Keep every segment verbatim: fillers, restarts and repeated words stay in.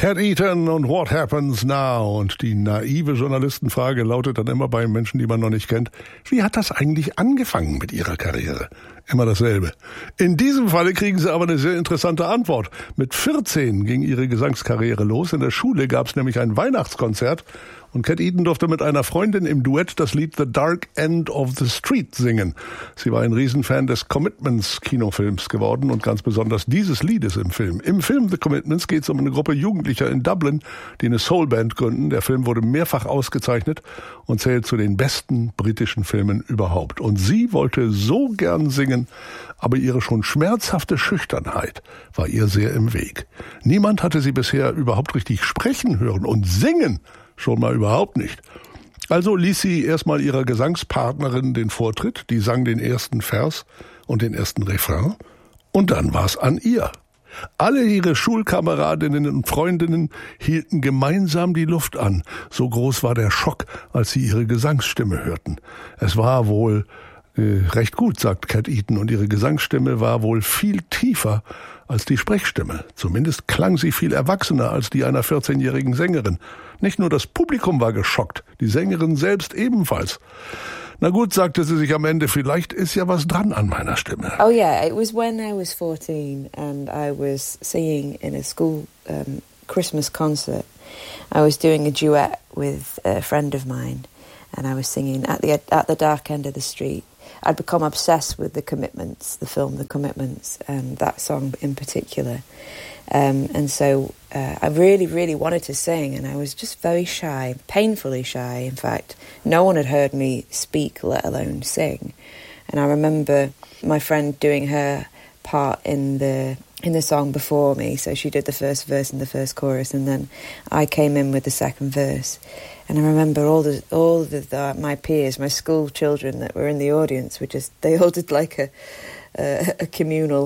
Cat Eaton und What Happens Now? Und die naive Journalistenfrage lautet dann immer bei Menschen, die man noch nicht kennt: Wie hat das eigentlich angefangen mit ihrer Karriere? Immer dasselbe. In diesem Falle kriegen sie aber eine sehr interessante Antwort. Mit vierzehn ging ihre Gesangskarriere los. In der Schule gab es nämlich ein Weihnachtskonzert und Cat Eaton durfte mit einer Freundin im Duett das Lied The Dark End of the Street singen. Sie war ein Riesenfan des Commitments-Kinofilms geworden und ganz besonders dieses Liedes im Film. Im Film The Commitments geht es um eine Gruppe Jugendlicher in Dublin, die eine Soulband gründen. Der Film wurde mehrfach ausgezeichnet und zählt zu den besten britischen Filmen überhaupt. Und sie wollte so gern singen, aber ihre schon schmerzhafte Schüchternheit war ihr sehr im Weg. Niemand hatte sie bisher überhaupt richtig sprechen hören und singen schon mal überhaupt nicht. Also ließ sie erstmal ihrer Gesangspartnerin den Vortritt, die sang den ersten Vers und den ersten Refrain und dann war es an ihr. Alle ihre Schulkameradinnen und Freundinnen hielten gemeinsam die Luft an. So groß war der Schock, als sie ihre Gesangsstimme hörten. Es war wohl äh, recht gut, sagt Cat Eaton, und ihre Gesangsstimme war wohl viel tiefer als die Sprechstimme. Zumindest klang sie viel erwachsener als die einer vierzehnjährigen Sängerin. Nicht nur das Publikum war geschockt, die Sängerin selbst ebenfalls. Na gut, sagte sie sich am Ende, vielleicht ist ja was dran an meiner Stimme. Oh yeah, it was when I was fourteen and I was singing in a school um, Christmas concert. I was doing a duet with a friend of mine and I was singing at the at the dark end of the street. I'd become obsessed with The Commitments, the film The Commitments, and that song in particular. Um, and so uh, I really, really wanted to sing, and I was just very shy, painfully shy, in fact. No one had heard me speak, let alone sing. And I remember my friend doing her part in the in the song before me, so she did the first verse and the first chorus, and then I came in with the second verse. And I remember all the all the, the my peers, my school children that were in the audience, were just they all did like a a, a communal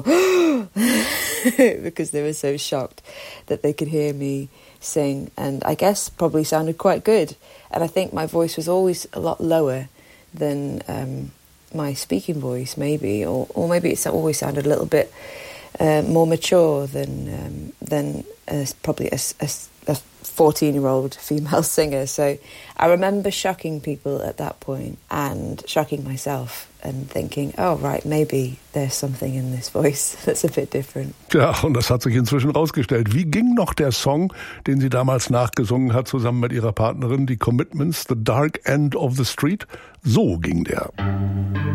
because they were so shocked that they could hear me sing, and I guess probably sounded quite good. And I think my voice was always a lot lower than um, my speaking voice, maybe, or or maybe it's always sounded a little bit uh, more mature than um, than uh, probably a, a, a fourteen-year-old female singer. So I remember shocking people at that point and shocking myself and thinking, oh, right, maybe there's something in this voice that's a bit different. Ja, und das hat sich inzwischen rausgestellt. Wie ging noch der Song, den sie damals nachgesungen hat, zusammen mit ihrer Partnerin, die Commitments, The Dark End of the Street? So ging der.